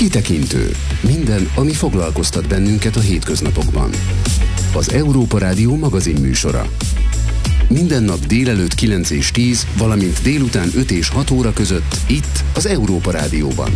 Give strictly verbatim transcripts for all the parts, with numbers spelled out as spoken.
Kitekintő. Minden, ami foglalkoztat bennünket a hétköznapokban. Az Európa Rádió magazinműsora. Minden nap délelőtt kilenc és tíz, valamint délután öt és hat óra között itt az Európa Rádióban.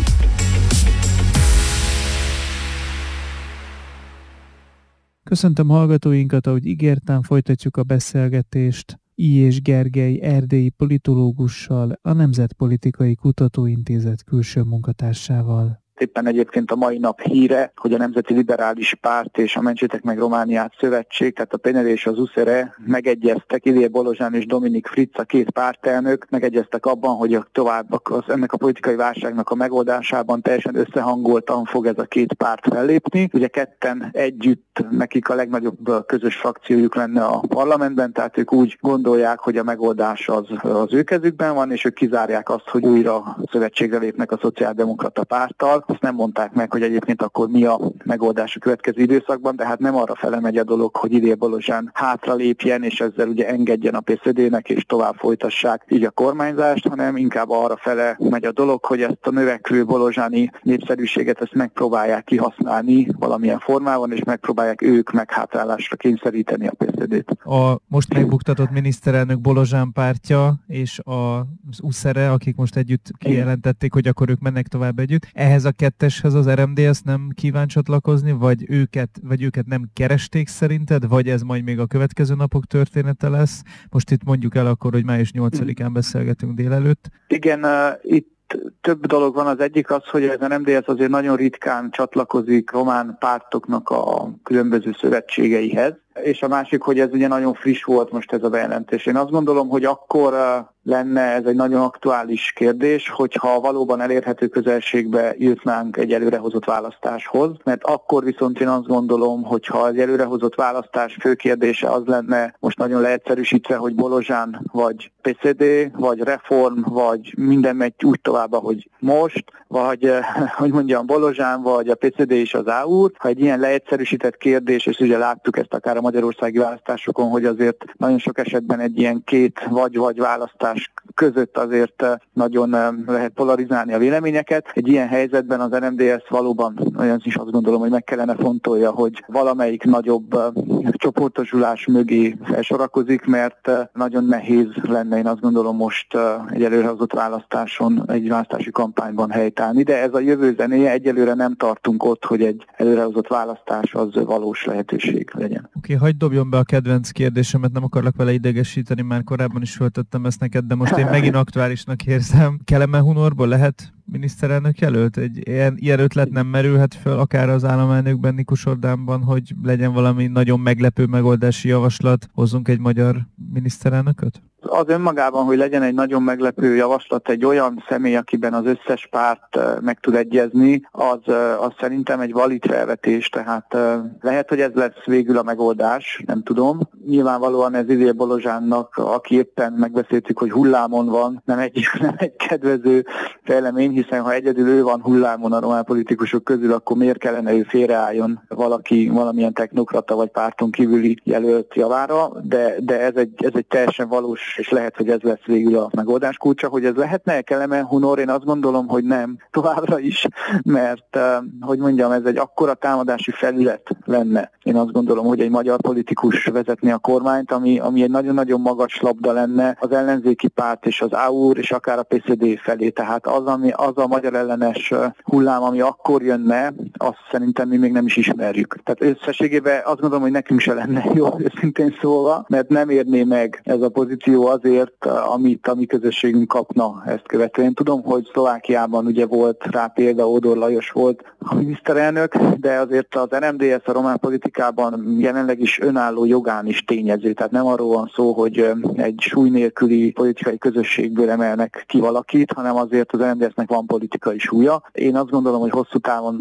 Köszöntöm hallgatóinkat, ahogy ígértem, folytatjuk a beszélgetést I. és Gergely erdélyi politológussal, a Nemzetpolitikai Kutatóintézet külső munkatársával. Éppen egyébként a mai nap híre, hogy a Nemzeti Liberális Párt és a Mentsétek meg Romániát Szövetség, tehát a Penel és az u es zé er e megegyeztek, Ilir Bolozsán és Dominik Fritz, a két pártelnök megegyeztek abban, hogy a tovább az, ennek a politikai válságnak a megoldásában teljesen összehangoltan fog ez a két párt fellépni. Ugye ketten együtt, nekik a legnagyobb közös frakciójuk lenne a parlamentben, tehát ők úgy gondolják, hogy a megoldás az az ő kezükben van, és ők kizárják azt, hogy újra szövetségre lépnek a Szociáldemokrata Párttal. Azt nem mondták meg, hogy egyébként akkor mi a megoldás a következő időszakban, de hát nem arra fele megy a dolog, hogy Ilir Bolozsán hátra lépjen, és ezzel ugye engedjen a pé es zé dé-nek, és tovább folytassák így a kormányzást, hanem inkább arra fele megy a dolog, hogy ezt a növekvő bolozsáni népszerűséget ezt megpróbálják kihasználni valamilyen formában, és megpróbálják ők meghátrálásra kényszeríteni a pé es zé dét. A most megbuktatott miniszterelnök Bolozsán pártja és az u es zé er e, akik most együtt kijelentették, hogy akkor ők mennek tovább együtt. Ehhez a ketteshez az er em dé es nem kíván csatlakozni, vagy őket, vagy őket nem keresték szerinted, vagy ez majd még a következő napok története lesz? Most itt mondjuk el akkor, hogy május nyolcadikán beszélgetünk délelőtt. Igen, uh, itt több dolog van. Az egyik az, hogy az er em dé es azért nagyon ritkán csatlakozik román pártoknak a különböző szövetségeihez, és a másik, hogy ez ugye nagyon friss volt most ez a bejelentés. Én azt gondolom, hogy akkor lenne ez egy nagyon aktuális kérdés, hogyha valóban elérhető közelségbe jutnánk egy előrehozott választáshoz, mert akkor viszont én azt gondolom, hogyha egy előrehozott választás fő kérdése az lenne, most nagyon leegyszerűsítve, hogy Bolozsán vagy pé es zé dé, vagy Reform, vagy minden megy úgy tovább, ahogy most, vagy, hogy mondjam, Bolozsán, vagy a pé es zé dé és az á u er, ha egy ilyen leegyszerűsített kérdés, és ugye láttuk ezt akár a magyarországi választásokon, hogy azért nagyon sok esetben egy ilyen két vagy-vagy választás között azért nagyon lehet polarizálni a véleményeket. Egy ilyen helyzetben az er em dé es valóban olyan is azt gondolom, hogy meg kellene fontolja, hogy valamelyik nagyobb csoportosulás mögé felsorakozik, mert nagyon nehéz lenne, én azt gondolom, most egy előrehozott választáson, egy választási kampányban helytállni, de ez a jövő zenéje, egyelőre nem tartunk ott, hogy egy előrehozott választás az valós lehetőség legyen. Oké, okay, hagyd dobjon be a kedvenc kérdésemet, nem akarlak vele idegesíteni, már korábban is föltettem ezt neked, de most én megint aktuálisnak érzem. Kelemen Hunorból lehet miniszterelnök jelölt? Egy ilyen, ilyen ötlet nem merülhet föl akár az államelnökben, Nikus Orbánban, hogy legyen valami nagyon meglepő megoldási javaslat, hozzunk egy magyar miniszterelnököt? Az önmagában, hogy legyen egy nagyon meglepő javaslat, egy olyan személy, akiben az összes párt meg tud egyezni, az, az szerintem egy valid felvetés, tehát lehet, hogy ez lesz végül a megoldás, nem tudom. Nyilvánvalóan ez Ilir Bolozsánnak, aki éppen megbeszéltük, hogy hullámon van, nem egy, nem egy kedvező fejlemény, hiszen ha egyedül ő van hullámon a román politikusok közül, akkor miért kellene ő félreálljon valaki, valamilyen technokrata vagy párton kívüli jelölt javára, de, de ez, egy, ez egy teljesen valós, és lehet, hogy ez lesz végül a megoldás kulcsa. Hogy ez lehetne Kelemen Hunor, én azt gondolom, hogy nem továbbra is, mert, hogy mondjam, ez egy akkora támadási felület lenne. Én azt gondolom, hogy egy magyar politikus vezetni a kormányt, ami, ami egy nagyon-nagyon magas labda lenne az ellenzéki párt és az á u er és akár a pé es zé dé felé. Tehát az, ami, az a magyar ellenes hullám, ami akkor jönne, azt szerintem mi még nem is ismerjük. Tehát összességében azt gondolom, hogy nekünk se lenne jó, őszintén szólva, mert nem érné meg ez a pozíció azért, amit a mi közösségünk kapna ezt követően. Tudom, hogy Szlovákiában ugye volt rá példa, Ódor Lajos volt a miniszterelnök, de azért az er em dé es a román politikában jelenleg is önálló jogán is tényező. Tehát nem arról van szó, hogy egy súly nélküli politikai közösségből emelnek ki valakit, hanem azért az er em dé esnek van politikai súlya. Én azt gondolom, hogy hosszú távon nek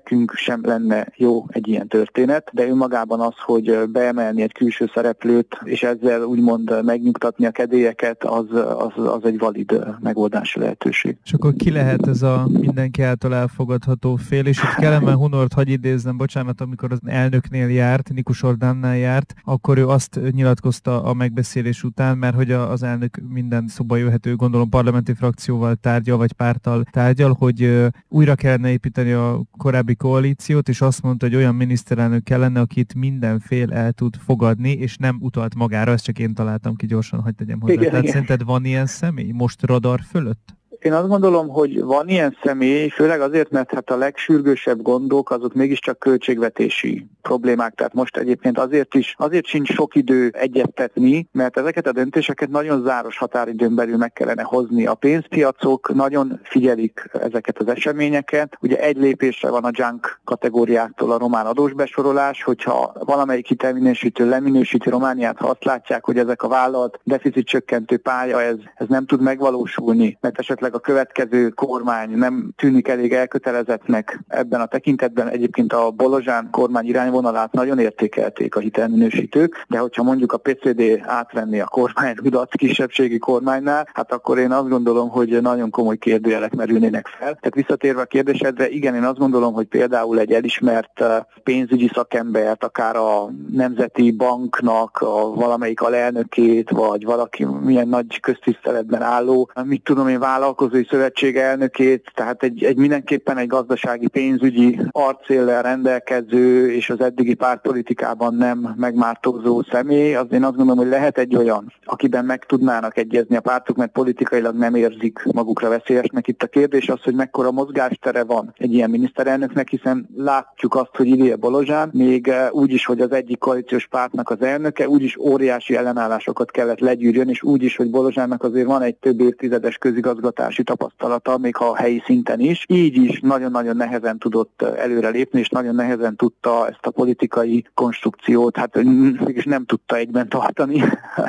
nekünk sem lenne jó egy ilyen történet, de önmagában az, hogy beemelni egy külső szereplőt, és ezzel úgymond megnyugtatni a kedélyeket, az, az, az egy valid megoldási lehetőség. És akkor ki lehet ez a mindenki által elfogadható fél, és itt Kelemen Hunort hagy idéznem, bocsánat, amikor az elnöknél járt, Nikus Ordánnál járt, akkor ő azt nyilatkozta a megbeszélés után, mert hogy az elnök minden szóba jöhető, gondolom parlamenti frakcióval tárgyal, vagy párttal tárgyal, hogy újra kellene építeni a korábbi koalíciót, és azt mondta, hogy olyan miniszterelnök kellene, akit minden fél el tud fogadni, és nem utalt magára, ezt csak én találtam ki gyorsan, hogy tegyem hozzá. Igen, Tehát igen. Szerinted van ilyen személy most radar fölött? Én azt gondolom, hogy van ilyen személy, főleg azért, mert hát a legsürgősebb gondok azok mégiscsak költségvetési problémák. Tehát most egyébként azért is, azért sincs sok idő egyeztetni, mert ezeket a döntéseket nagyon záros határidőn belül meg kellene hozni. A pénzpiacok nagyon figyelik ezeket az eseményeket. Ugye egy lépésre van a junk kategóriáktól a román adósbesorolás, hogyha valamelyik hitelminősítő leminősíti Romániát, ha azt látják, hogy ezek a vállalat deficit csökkentő pálya, ez, ez nem tud megvalósulni, mert esetleg a következő kormány nem tűnik elég elkötelezettnek ebben a tekintetben. Egyébként a Bolozsán kormány irányvonalát nagyon értékelték a hitelminősítők, de hogyha mondjuk a pé cé dé átvenné a kormányrudat kisebbségi kormánynál, hát akkor én azt gondolom, hogy nagyon komoly kérdőjelek merülnének fel. Tehát visszatérve a kérdésedre, igen, én azt gondolom, hogy például egy elismert pénzügyi szakembert, akár a Nemzeti Banknak a valamelyik alelnökét, vagy valaki milyen nagy köztiszteletben álló, mit tudom én, vállalkozói szövetség elnökét, tehát egy, egy mindenképpen egy gazdasági pénzügyi arcéllel rendelkező és az eddigi pártpolitikában nem megmártózó személy, az én azt gondolom, hogy lehet egy olyan, akiben meg tudnának egyezni a pártok, mert politikailag nem érzik magukra veszélyesnek. Itt a kérdés az, hogy mekkora mozgástere van egy ilyen miniszterelnöknek, hiszen látjuk azt, hogy Ilie Bolozsán még úgy is, hogy az egyik koalíciós pártnak az elnöke, úgy is óriási ellenállásokat kellett legyűrjön, és úgy is, hogy Bolozsánnak azért van egy több évtizedes közigazgatási tapasztalata, még ha a helyi szinten is. Így is nagyon-nagyon nehezen tudott előrelépni, és nagyon nehezen tudta ezt a politikai konstrukciót, hát mégis nem tudta egyben tartani,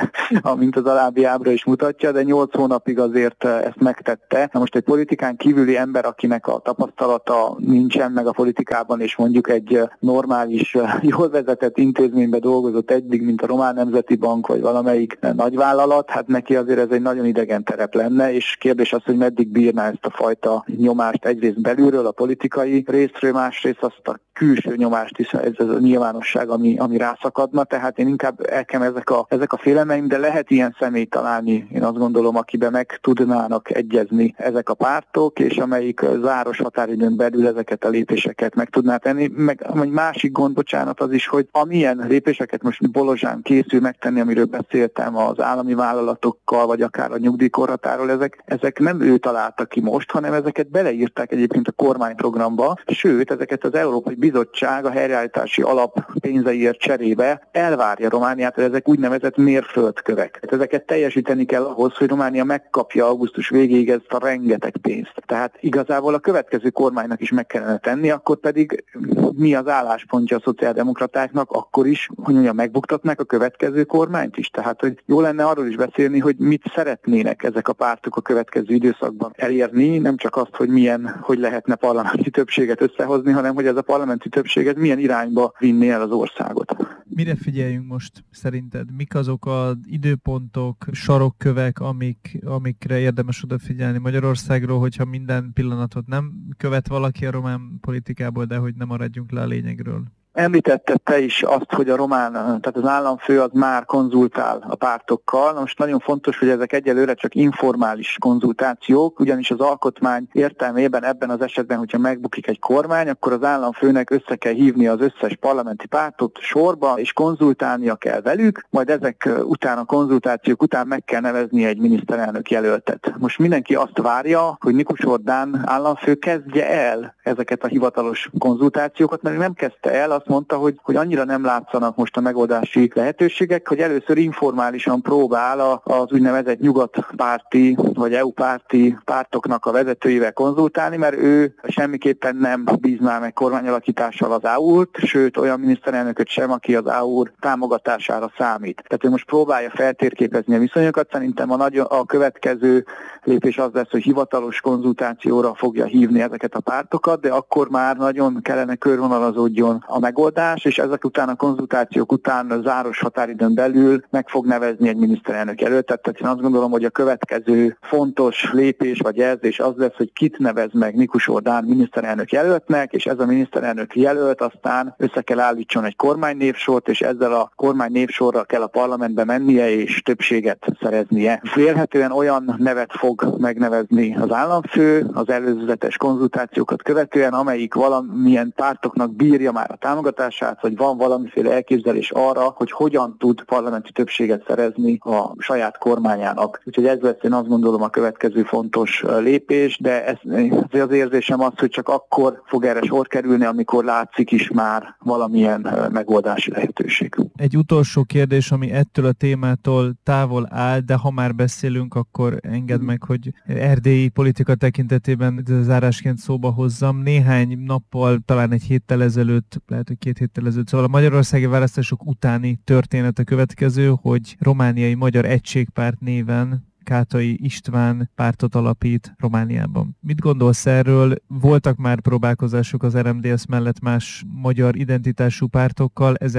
amint az alábbi ábra is mutatja, de nyolc hónapig azért ezt megtette. Na most egy politikán kívüli ember, akinek a tapasztalata nincsen meg a politikában, és mondjuk egy normális, jól vezetett intézményben dolgozott eddig, mint a Román Nemzeti Bank, vagy valamelyik nagyvállalat, hát neki azért ez egy nagyon idegen terep lenne, és kérdés az, hogy meddig bírná ezt a fajta nyomást egyrészt belülről, a politikai részről, másrészt azt a külső nyomást is, ez, ez a nyilvánosság, ami, ami rászakadna, tehát én inkább elkem ezek a, ezek a félelmeim, de lehet ilyen személyt találni, én azt gondolom, akiben meg tudnának egyezni ezek a pártok, és amelyik záros határidőn belül ezeket a lépéseket meg tudná tenni. Meg egy másik gond, bocsánat, az is, hogy amilyen lépéseket most Bolozsán készül megtenni, amiről beszéltem az állami vállalatokkal, vagy akár a nyugdíjkorhatáról, ezek, ezek nem ő találta ki most, hanem ezeket beleírták egyébként a kormányprogramba, sőt, ezeket az Európai Bizottság a helyreállítási alap pénzeiért cserébe elvárja Romániát, hogy ezek úgynevezett mérföldkövek. Ezeket teljesíteni kell ahhoz, hogy Románia megkapja augusztus végéig ezt a rengeteg pénzt. Tehát igazából a következő kormánynak is meg kellene tenni, akkor pedig mi az álláspontja a szociáldemokratáknak, akkor is, hogy mondjam, megbuktatnák a következő kormányt is. Tehát, hogy jó lenne arról is beszélni, hogy mit szeretnének ezek a pártok a következő időszakban elérni, nem csak azt, hogy milyen, hogy lehetne parlamenti többséget összehozni, hanem hogy ez a parlamenti többséget milyen irányba vinni el az országot. Mire figyeljünk most szerinted? Mik azok az időpontok, sarokkövek, amik, amikre érdemes odafigyelni Magyarországról, hogyha minden pillanatot nem követ valaki a román politikából, de hogy nem maradjunk le a lényegről? Említetted te is azt, hogy a román, tehát az államfő az már konzultál a pártokkal. Most nagyon fontos, hogy ezek egyelőre csak informális konzultációk, ugyanis az alkotmány értelmében ebben az esetben, hogyha megbukik egy kormány, akkor az államfőnek össze kell hívni az összes parlamenti pártot sorba, és konzultálnia kell velük, majd ezek után, a konzultációk után meg kell nevezni egy miniszterelnök jelöltet. Most mindenki azt várja, hogy Nikus Ordán államfő kezdje el ezeket a hivatalos konzultációkat, mert nem kezdte el, azt mondta, hogy, hogy annyira nem látszanak most a megoldási lehetőségek, hogy először informálisan próbál az úgynevezett nyugatpárti vagy é u-párti pártoknak a vezetőivel konzultálni, mert ő semmiképpen nem bízná meg kormányalakítással az á u-t, sőt olyan miniszterelnököt sem, aki az á u támogatására számít. Tehát ő most próbálja feltérképezni a viszonyokat. Szerintem a, nagy, a következő lépés az lesz, hogy hivatalos konzultációra fogja hívni ezeket a pártokat, de akkor már nagyon kellene körvonalazódjon a megoldás, és ezek után a konzultációk után záros határidőn belül meg fog nevezni egy miniszterelnök jelöltet. Tehát én azt gondolom, hogy a következő fontos lépés vagy jelzés az lesz, hogy kit nevez meg Mikusz Orbán miniszterelnök jelöltnek, és ez a miniszterelnök jelölt aztán össze kell állítson egy kormánynévsort, és ezzel a kormánynévsorral kell a parlamentbe mennie és többséget szereznie. Vélhetően olyan nevet fog megnevezni az államfő az előzetes konzultációkat követően, amelyik valamilyen pártoknak bírja már a támogatását, vagy van valamiféle elképzelés arra, hogy hogyan tud parlamenti többséget szerezni a saját kormányának. Úgyhogy ez lesz, én azt gondolom, a következő fontos lépés, de ez, ez az érzésem az, hogy csak akkor fog erre sor kerülni, amikor látszik is már valamilyen megoldási lehetőség. Egy utolsó kérdés, ami ettől a témától távol áll, de ha már beszélünk, akkor engedd meg, hogy erdélyi politika tekintetében zárásként szóba hozzam. Néhány nappal, talán egy héttel ezelőtt, lehet, hogy két héttel ezelőtt, szóval a magyarországi választások utáni történet a következő, hogy romániai Magyar Egységpárt néven Kátai István pártot alapít Romániában. Mit gondolsz erről? Voltak már próbálkozások az er em dé es mellett más magyar identitású pártokkal, ezek